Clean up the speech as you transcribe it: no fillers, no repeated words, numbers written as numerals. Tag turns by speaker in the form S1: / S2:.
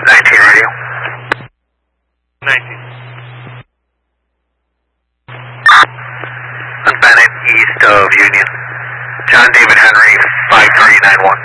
S1: 19 radio.
S2: 19.
S1: Bennett, east of Union. John David Henry, 5391.